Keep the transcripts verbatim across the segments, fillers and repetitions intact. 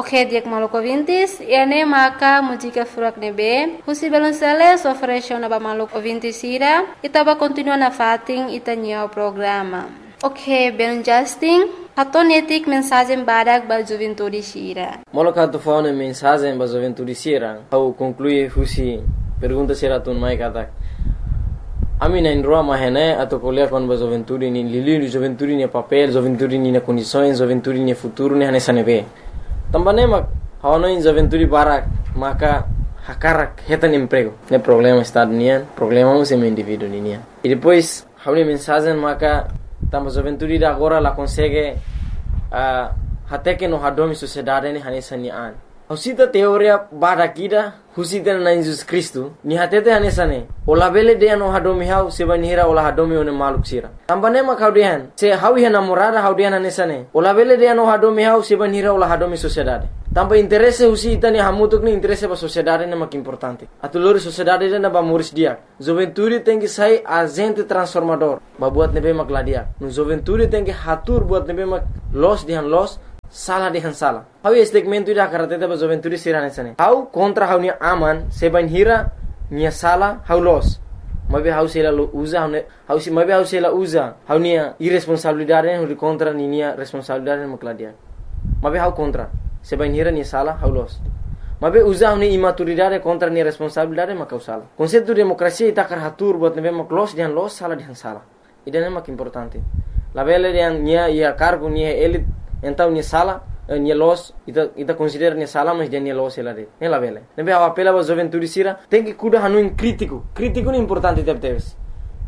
Ok, diak maluco ouvintes, e ane maka música furak nebe, husi belonceles ofereceu na ba maluco ouvintes ira, itaba continua na fating itanya o programa. Ok, ben Justin, hatonetik mensagem badak ba juventude sira. Moloka tu faune mensagem ba juventude sira, au conclui husi pergunta sira tun mai katak. Ami na indroa mahene atau kuliah kon ba juventude ni lili juventude ni papel, juventude ni na condições, juventude ni futuro ni hanesane be. Também mak hawano in juventude barak maka hakarak hetan emprego. Ne problema estado nian, problema um sem indivíduo nian. E depois hawni mensagem maka tamba juventude da agora la consegue uh, até que no hadomi sociedade ni hanesa ni an. Husita teoria barakida husita na Jesus Cristo ni hatete hanesane. Ola bele de no hadomi hau sebanira ola hadomi one maluk sira. Tambane mak haudian se hawi hana morada haudian hanesane. Ola bele de no hadomi hau sebanira ola hadomi sociedade. Tamba interesse husita ni hamutuk ni interesse ba sociedade ne mak importante. Atulori sociedade na ba muris dia. Juventude tem que sai agente transformador. Ba buat nebe mak ladia. No juventude tem que hatur buat nebe mak los dihan los salah dihan salah. Hau segmento ida karatete ba juventude sirane sane. Hau kontra hau ni aman seban hira nia salah hau los. Mabe hau sela usa hau hau si mabe hau sela usa hau nia irresponsabilidade hau contra ni nia responsabilidade makladia. Mabe hau contra seban hira nia salah hau los. Mabe usa hau ni imaturidade contra nia responsabilidade makau salah. Konsepto demokrasia ita karatur buat nebe mak los dihan los salah dihan salah. Idane mak importante. La bele dihan nia ia cargo nia elit então nia sala nia los ita ita considera nia sala mas dia nia los ela de ela vele nebe a apela ba juventude sira tem que cuidar hanu in crítico crítico é importante teve teves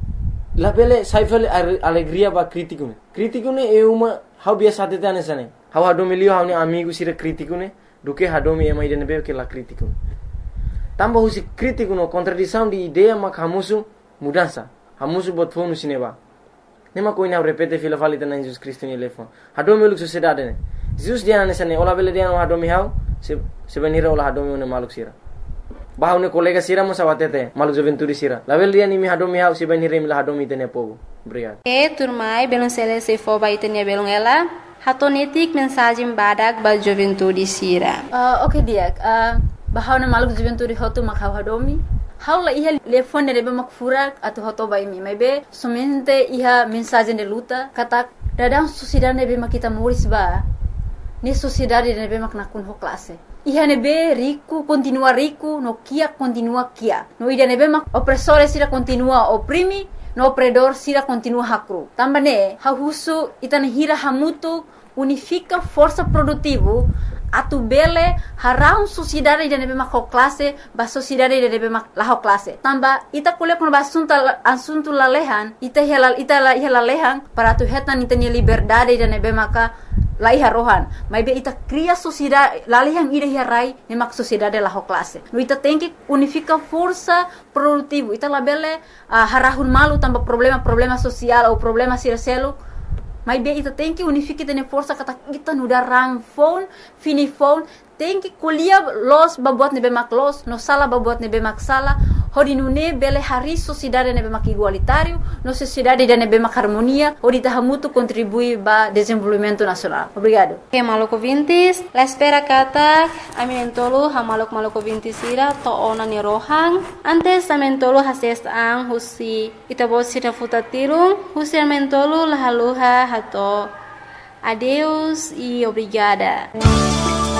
la vele saifel alegria ba crítico ne crítico ne é uma how biasa tete anesane how hadomilio how ni amigo sira crítico ne do que hadomi é mais de nebe que la crítico tamba husi crítico no contradição de ideia mak hamusu mudança hamusu bot fonu sineba nema ko ina repete fila falita na Jesus Cristo ni lefon hadomi luk sociedade ne Jesus dia na sane ola bele dia no hadomi hau se se venira ola hadomi ne maluk sira bahau ne kolega sira mo sawatete maluk juventude sira la bele dia ni mi hadomi hau se venira mi la hadomi tene povo obrigado e turmai belon sele se fo ba itenia belon ela hatonetik mensagem badak ba juventude sira uh, okay dia uh, bahau ne maluk juventude hotu makau hadomi Haula iha telefone rebe makfurak atau hoto bai mi mebe somente iha mensagem de luta kata dadang sociedade nebe makita muris ba ni sociedade nebe mak nakun ho classe iha nebe rico continua rico no kia continua kia no ida nebe mak opressore sira continua oprimi no opredor sira continua hakru tambane ha husu itana hira hamutu unifica força produtivo atu bele harau sociedade de nebe mak classe ba sociedade de nebe mak la classe tamba ita kule kun ba assunto assunto la lehan ita helal ita la ihla lehan para tu hetan ita ni liberdade de nebe maka la iha rohan mai be ita cria sociedade la lehan ida hirai ne mak sociedade la classe no ita tem que unifica força produtivo ita la bele uh, harahun malu tamba problema problema social ou problema sircelo mas bem ita tem que unificar tene força kata kita nuda rang phone fini phone tem que kuliah los babuat nebe mak los no sala babuat nebe mak sala hodi nune bele hari sociedade nebe mak igualitário no sociedade de nebe mak harmonia hodi tahamutu contribui ba desenvolvimento nacional obrigado que maluco vintis la espera kata aminentolo ha maluk maluco vintis ira to ona ni rohang antes amentolo hases ang husi itabo sira futatiru husi amentolo la haluha hato adeus e obrigada.